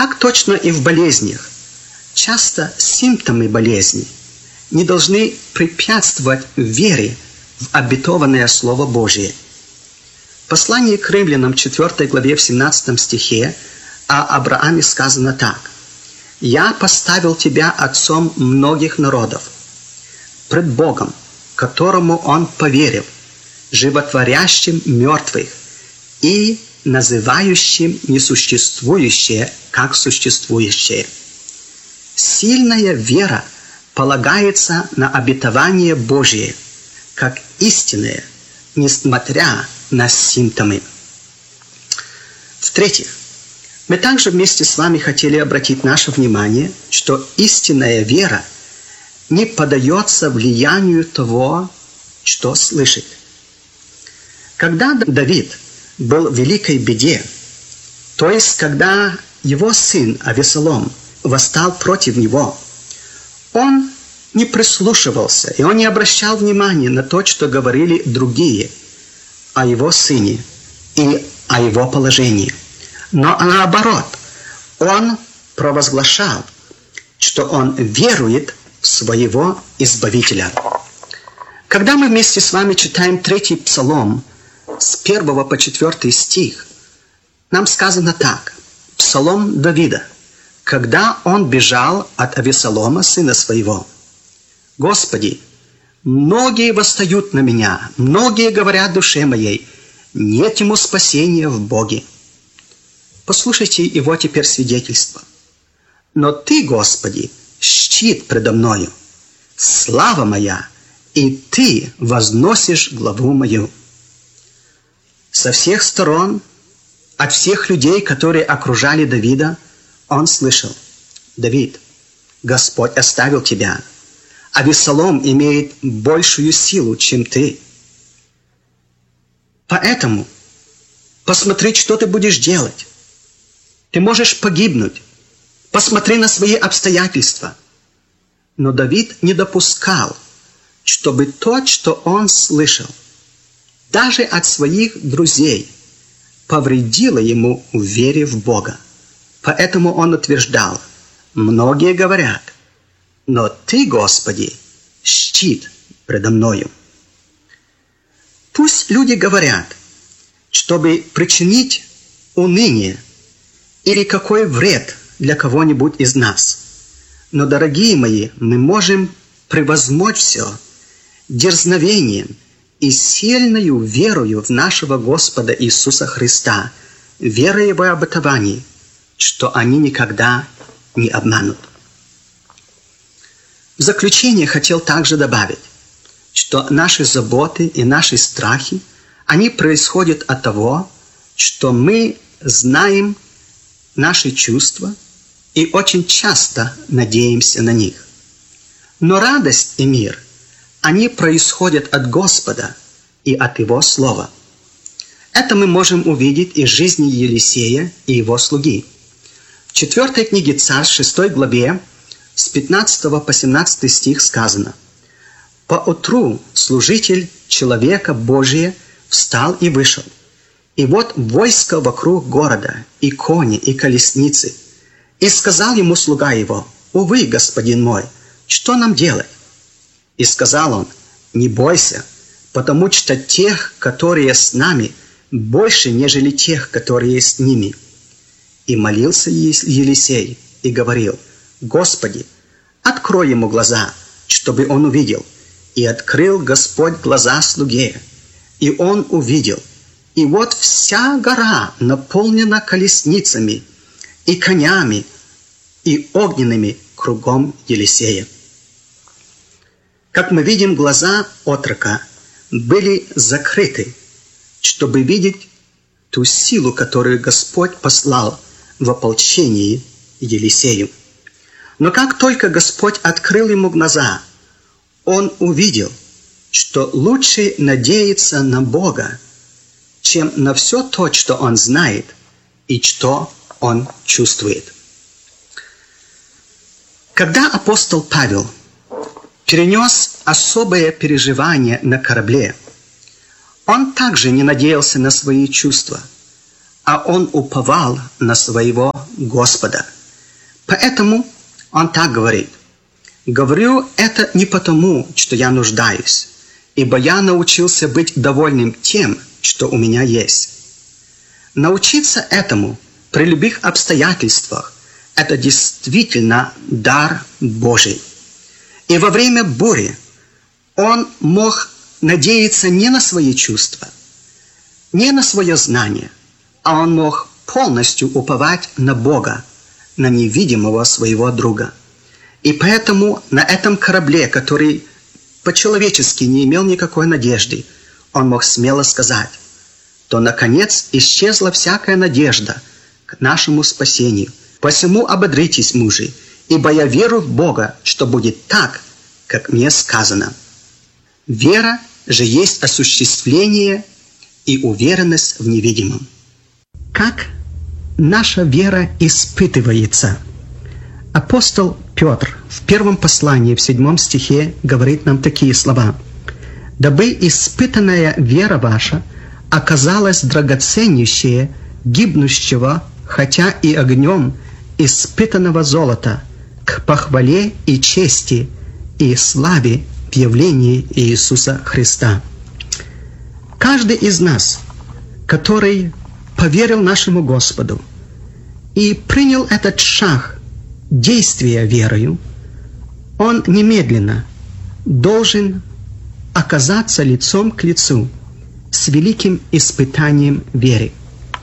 Как точно и в болезнях, часто симптомы болезни не должны препятствовать вере в обетованное Слово Божие. В послании к Римлянам 4 главе в 17 стихе о Аврааме сказано так: «Я поставил тебя отцом многих народов, пред Богом, которому он поверил, животворящим мертвых и называющим несуществующее как существующее». Сильная вера полагается на обетование Божие, как истинное, несмотря на симптомы. В-третьих, мы также вместе с вами хотели обратить наше внимание, что истинная вера не поддается влиянию того, что слышит. Когда Давид был в великой беде, то есть когда его сын Авесолом восстал против него, он не прислушивался, и он не обращал внимания на то, что говорили другие о его сыне и о его положении. Но наоборот, он провозглашал, что он верует в своего Избавителя. Когда мы вместе с вами читаем 3-й Псалом с 1 по 4 стих, нам сказано так: Псалом Давида, когда он бежал от Авесолома, сына своего: «Господи, многие восстают на меня, многие говорят душе моей, нет ему спасения в Боге». Послушайте его теперь свидетельство. «Но Ты, Господи, щит предо мною, слава моя, и Ты возносишь главу мою». Со всех сторон, от всех людей, которые окружали Давида, он слышал: «Давид, Господь оставил тебя. Авесолом имеет большую силу, чем ты. Поэтому посмотри, что ты будешь делать. Ты можешь погибнуть. Посмотри на свои обстоятельства». Но Давид не допускал, чтобы то, что он слышал, даже от своих друзей, повредило ему в вере в Бога. Поэтому он утверждал: «Многие говорят, но Ты, Господи, щит предо мною». Пусть люди говорят, чтобы причинить уныние или какой вред для кого-нибудь из нас. Но, дорогие мои, мы можем превозмочь все дерзновением и сильною верою в нашего Господа Иисуса Христа, верой в обетовании, что они никогда не обманут. В заключение хотел также добавить, что наши заботы и наши страхи, они происходят от того, что мы знаем наши чувства и очень часто надеемся на них. Но радость и мир, они происходят от Господа и от Его Слова. Это мы можем увидеть из жизни Елисея и его слуги. В 4 книге Царств, 6 главе, с 15 по 17 стих сказано: «Поутру служитель человека Божия встал и вышел. И вот войско вокруг города, и кони, и колесницы. И сказал ему слуга его: увы, господин мой, что нам делать? И сказал он: не бойся, потому что тех, которые с нами, больше, нежели тех, которые с ними». И молился Елисей и говорил: «Господи, открой ему глаза, чтобы он увидел». И открыл Господь глаза слуге, и он увидел. И вот вся гора наполнена колесницами и конями и огненными кругом Елисея. Как мы видим, глаза отрока были закрыты, чтобы видеть ту силу, которую Господь послал в ополчении Елисею. Но как только Господь открыл ему глаза, он увидел, что лучше надеяться на Бога, чем на все то, что он знает и что он чувствует. Когда апостол Павел перенес особое переживание на корабле, он также не надеялся на свои чувства, а он уповал на своего Господа. Поэтому он так говорит: «Говорю это не потому, что я нуждаюсь, ибо я научился быть довольным тем, что у меня есть». Научиться этому при любых обстоятельствах – это действительно дар Божий. И во время бури он мог надеяться не на свои чувства, не на свое знание, а он мог полностью уповать на Бога, на невидимого своего друга. И поэтому на этом корабле, который по-человечески не имел никакой надежды, он мог смело сказать: «То, наконец, исчезла всякая надежда к нашему спасению. Посему ободритесь, мужи, ибо я верю в Бога, что будет так, как мне сказано». Вера же есть осуществление и уверенность в невидимом. Как наша вера испытывается? Апостол Петр в первом послании, в 7 стихе, говорит нам такие слова: «Дабы испытанная вера ваша оказалась драгоценнейшее гибнущего, хотя и огнем испытанного золота, к похвале и чести и славе в явлении Иисуса Христа». Каждый из нас, который поверил нашему Господу и принял этот шаг действия верою, он немедленно должен оказаться лицом к лицу с великим испытанием веры.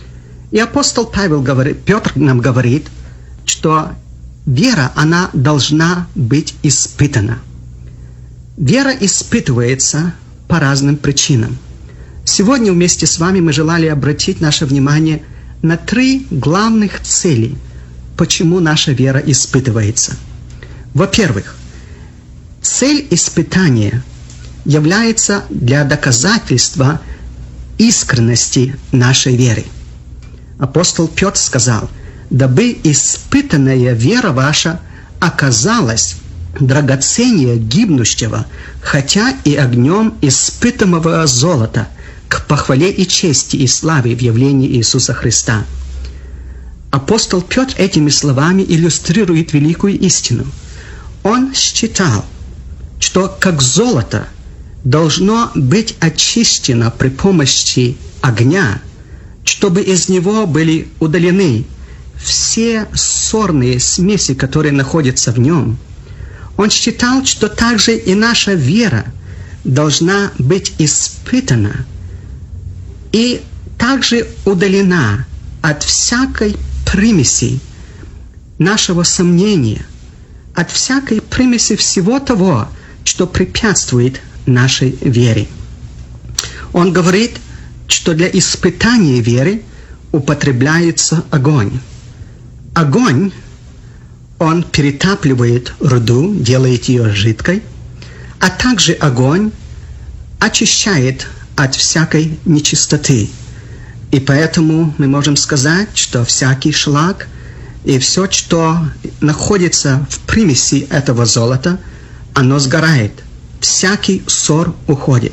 И апостол Петр нам говорит, что вера, она должна быть испытана. Вера испытывается по разным причинам. Сегодня вместе с вами мы желали обратить наше внимание на 3 главных цели, почему наша вера испытывается. Во-первых, цель испытания является для доказательства искренности нашей веры. Апостол Петр сказал: «Дабы испытанная вера ваша оказалась драгоценнее гибнущего, хотя и огнем испытываемого золота, к похвале и чести и славе в явлении Иисуса Христа». Апостол Петр этими словами иллюстрирует великую истину. Он считал, что как золото должно быть очищено при помощи огня, чтобы из него были удалены все ссорные смеси, которые находятся в нем. Он считал, что также и наша вера должна быть испытана и также удалена от всякой примеси нашего сомнения, от всякой примеси всего того, что препятствует нашей вере. Он говорит, что для испытания веры употребляется огонь. Огонь, он перетапливает руду, делает ее жидкой, а также огонь очищает от всякой нечистоты. И поэтому мы можем сказать, что всякий шлак и все, что находится в примеси этого золота, оно сгорает. Всякий ссор уходит.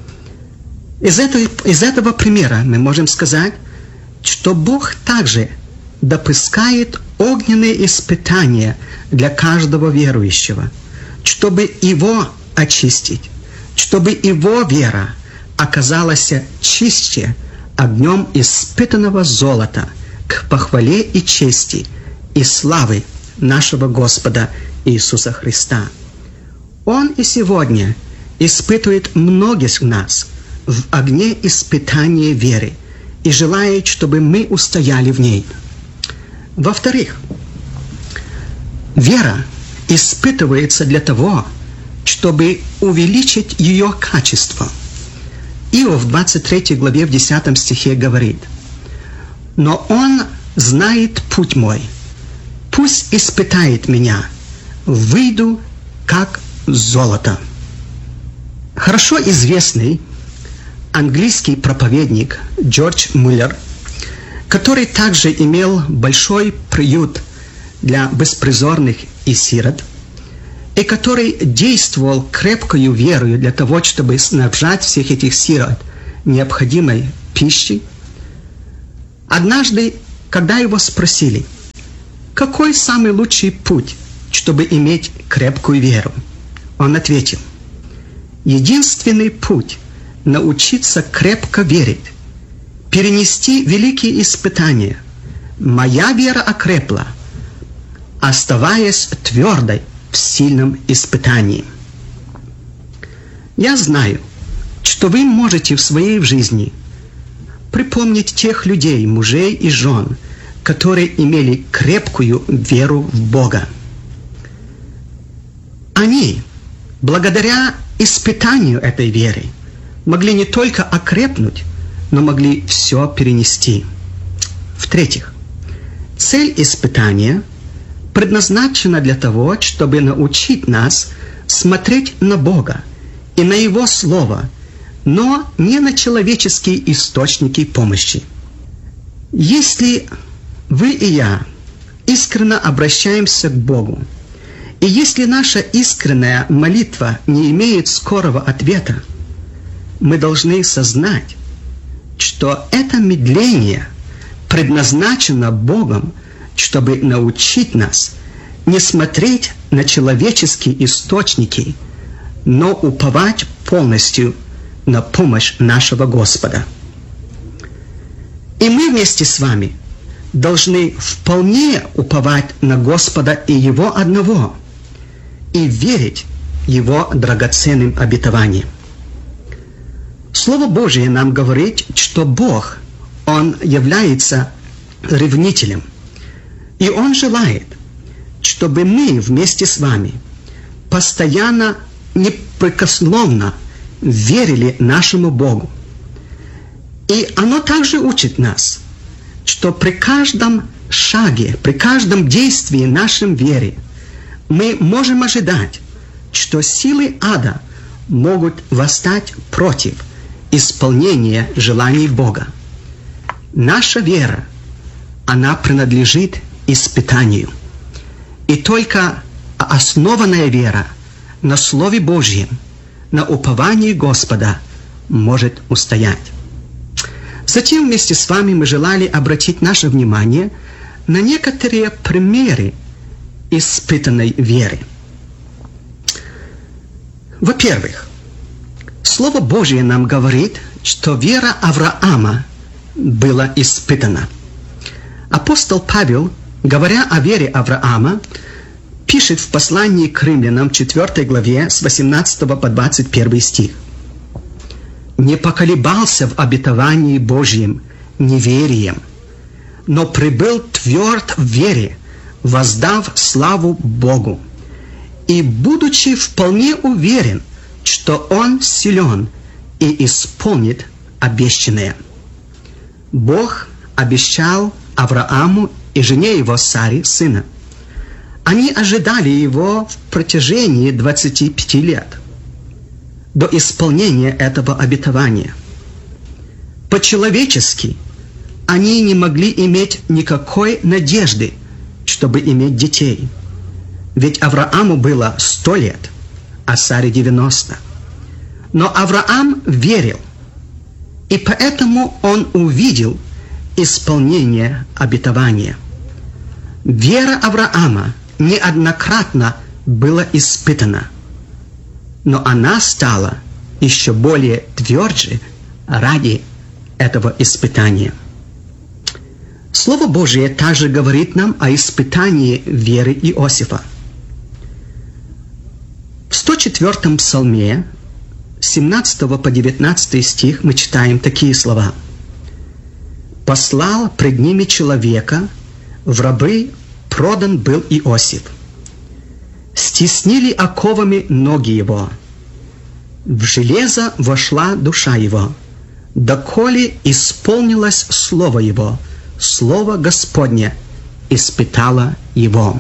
Из этого примера мы можем сказать, что Бог также допускает огненные испытания для каждого верующего, чтобы его очистить, чтобы его вера оказалась чище огнем испытанного золота к похвале и чести и славы нашего Господа Иисуса Христа. Он и сегодня испытывает многих нас в огне испытания веры и желает, чтобы мы устояли в ней. Во-вторых, вера испытывается для того, чтобы увеличить ее качество. Иов в 23 главе в 10 стихе говорит: «Но он знает путь мой, пусть испытает меня, выйду как золото». Хорошо известный английский проповедник Джордж Мюллер, который также имел большой приют для беспризорных и сирот, и который действовал крепкою верою для того, чтобы снабжать всех этих сирот необходимой пищей. Однажды, когда его спросили, какой самый лучший путь, чтобы иметь крепкую веру? Он ответил: единственный путь – научиться крепко верить, перенести великие испытания. Моя вера окрепла, оставаясь твердой в сильном испытании. Я знаю, что вы можете в своей жизни припомнить тех людей, мужей и жен, которые имели крепкую веру в Бога. Они, благодаря испытанию этой веры, могли не только окрепнуть, но могли все перенести. В-третьих, цель испытания предназначена для того, чтобы научить нас смотреть на Бога и на Его Слово, но не на человеческие источники помощи. Если вы и я искренне обращаемся к Богу, и если наша искренняя молитва не имеет скорого ответа, мы должны сознать, что это медление предназначено Богом, чтобы научить нас не смотреть на человеческие источники, но уповать полностью на помощь нашего Господа. И мы вместе с вами должны вполне уповать на Господа и Его одного, и верить Его драгоценным обетованиям. Слово Божие нам говорит, что Бог, Он является ревнителем, и Он желает, чтобы мы вместе с вами постоянно, непрекословно верили нашему Богу. И оно также учит нас, что при каждом шаге, при каждом действии нашей веры мы можем ожидать, что силы ада могут восстать против исполнения желаний Бога. Наша вера, она принадлежит испытанию. И только основанная вера на Слове Божьем, на уповании Господа может устоять. Затем вместе с вами мы желали обратить наше внимание на некоторые примеры испытанной веры. Во-первых, Слово Божье нам говорит, что вера Авраама была испытана. Апостол Павел, говоря о вере Авраама, пишет в послании к римлянам 4 главе с 18 по 21 стих: «Не поколебался в обетовании Божьем неверием, но пребыл тверд в вере, воздав славу Богу, и, будучи вполне уверен, что Он силен и исполнит обещанное». Бог обещал Аврааму и жене его Саре сына. Они ожидали его в протяжении 25 лет до исполнения этого обетования. По-человечески они не могли иметь никакой надежды, чтобы иметь детей. Ведь Аврааму было 100 лет, а Саре 90. Но Авраам верил, и поэтому он увидел исполнение обетования. Вера Авраама неоднократно была испытана, но она стала еще более тверже ради этого испытания. Слово Божие также говорит нам о испытании веры Иосифа. В 104-м псалме, 17 по 19 стих, мы читаем такие слова: «Послал пред ними человека, в рабы продан был Иосиф. Стеснили оковами ноги его. В железо вошла душа его, доколе исполнилось слово его, слово Господне испытало его».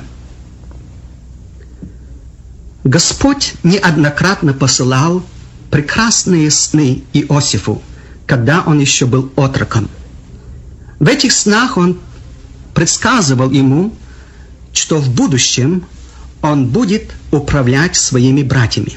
Господь неоднократно посылал прекрасные сны Иосифу, когда он еще был отроком. В этих снах он предсказывал ему, что в будущем он будет управлять своими братьями.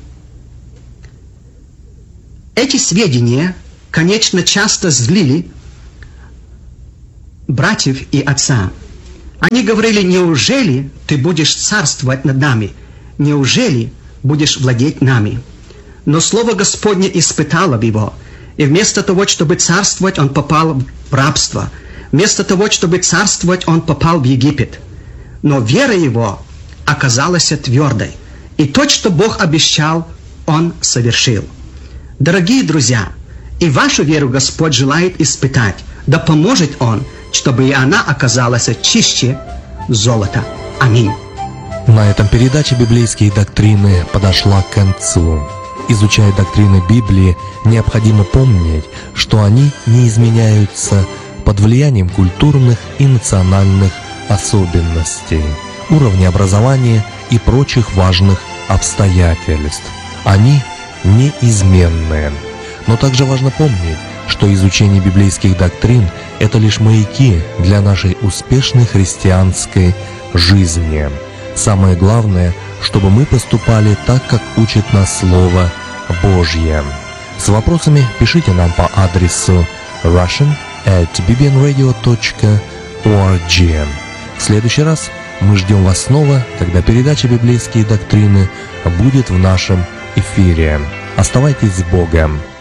Эти сведения, конечно, часто злили братьев и отца. Они говорили: неужели ты будешь царствовать над нами? Неужели будешь владеть нами? Но Слово Господне испытало его, и вместо того, чтобы царствовать, он попал в рабство. Вместо того, чтобы царствовать, он попал в Египет. Но вера его оказалась твердой, и то, что Бог обещал, он совершил. Дорогие друзья, и вашу веру Господь желает испытать, да поможет Он, чтобы и она оказалась чище золота. Аминь. На этом передача «Библейские доктрины» подошла к концу. Изучая доктрины Библии, необходимо помнить, что они не изменяются под влиянием культурных и национальных особенностей, уровня образования и прочих важных обстоятельств. Они неизменны. Но также важно помнить, что изучение библейских доктрин – это лишь маяки для нашей успешной христианской жизни. Самое главное, чтобы мы поступали так, как учит нас Слово Божье. С вопросами пишите нам по адресу russian@bbnradio.org. В следующий раз мы ждем вас снова, когда передача «Библейские доктрины» будет в нашем эфире. Оставайтесь с Богом!